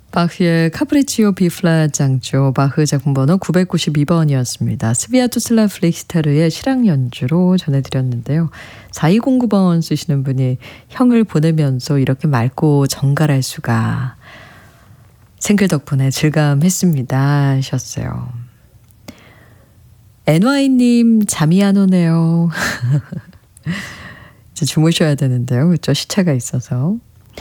바흐의 카프리치오 B플랫 장조, 바흐 작품 번호 992번이었습니다. 스비아토슬라 플릭스타르의 실황 연주로 전해드렸는데요. 4209번 쓰시는 분이 형을 보내면서 이렇게 맑고 정갈할 수가, 생글 덕분에 즐감했습니다 하셨어요. NY님 잠이 안 오네요. 이제 주무셔야 되는데요. 그렇죠? 시차가 있어서.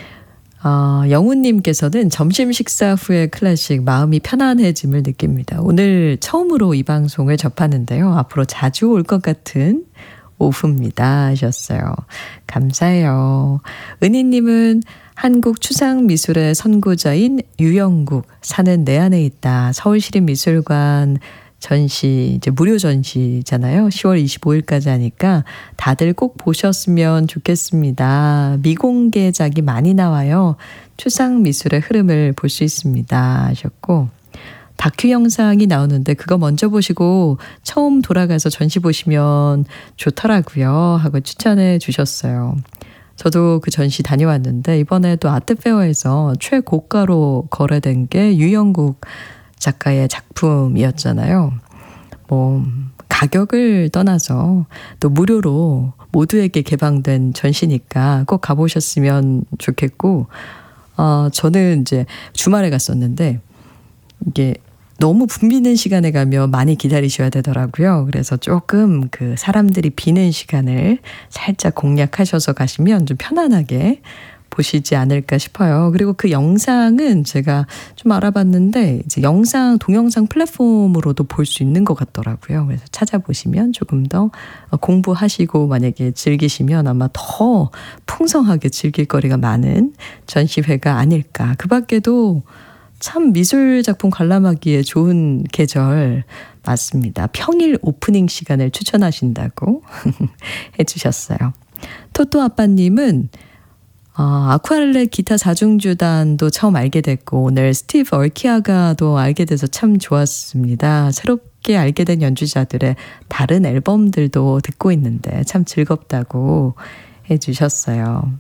영훈님께서는 점심 식사 후에 클래식 마음이 편안해짐을 느낍니다. 오늘 처음으로 이 방송을 접하는데요. 앞으로 자주 올 것 같은 오후입니다 하셨어요. 감사해요. 은희님은 한국 추상미술의 선구자인 유영국, 사는 내 안에 있다. 서울시립미술관 전시, 이제 무료 전시잖아요. 10월 25일까지 하니까 다들 꼭 보셨으면 좋겠습니다. 미공개작이 많이 나와요. 추상 미술의 흐름을 볼 수 있습니다 하셨고, 다큐 영상이 나오는데 그거 먼저 보시고 처음 돌아가서 전시 보시면 좋더라고요 하고 추천해 주셨어요. 저도 그 전시 다녀왔는데 이번에 또 아트페어에서 최고가로 거래된 게 유영국 작가의 작품이었잖아요. 뭐 가격을 떠나서 또 무료로 모두에게 개방된 전시니까 꼭 가보셨으면 좋겠고, 저는 이제 주말에 갔었는데 이게 너무 붐비는 시간에 가면 많이 기다리셔야 되더라고요. 그래서 조금 그 사람들이 비는 시간을 살짝 공략하셔서 가시면 좀 편안하게 보시지 않을까 싶어요. 그리고 그 영상은 제가 좀 알아봤는데 이제 동영상 플랫폼으로도 볼 수 있는 것 같더라고요. 그래서 찾아보시면 조금 더 공부하시고 만약에 즐기시면 아마 더 풍성하게 즐길 거리가 많은 전시회가 아닐까. 그 밖에도 참 미술 작품 관람하기에 좋은 계절 맞습니다. 평일 오프닝 시간을 추천하신다고 해주셨어요. 토토 아빠님은 아쿠아렐레 기타 4중주단도 처음 알게 됐고 오늘 스티브 얼키아가도 알게 돼서 참 좋았습니다. 새롭게 알게 된 연주자들의 다른 앨범들도 듣고 있는데 참 즐겁다고 해주셨어요.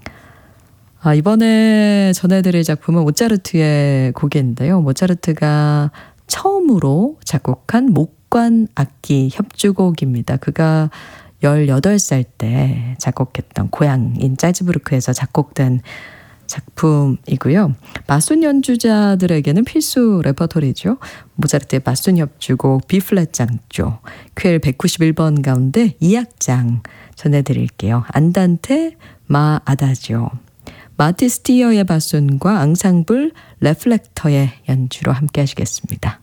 이번에 전해드릴 작품은 모차르트의 곡인데요. 모차르트가 처음으로 작곡한 목관 악기 협주곡입니다. 그가 18살 때 작곡했던 고향인 짤즈부르크에서 작곡된 작품이고요. 마순 연주자들에게는 필수 레퍼토리죠. 모차르트의 마순 협주곡 B플랫 장조, 퀼 191번 가운데 2악장 전해드릴게요. 안단테 마 아다지오, 마티 스티어의 바순과 앙상블 레플렉터의 연주로 함께 하시겠습니다.